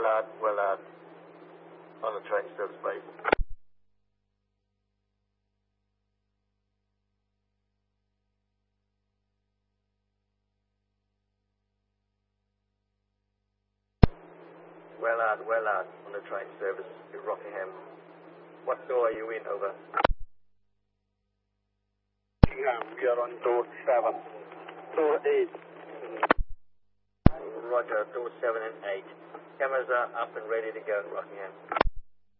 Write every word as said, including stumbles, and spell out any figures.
well out, well out. On the train service, please. Well out, well out. On the train service to Rockingham. What door are you in, over? Yeah, we are on door seven. Door eight. Roger, door seven and eight. Cameras are up and ready to go in Rockingham.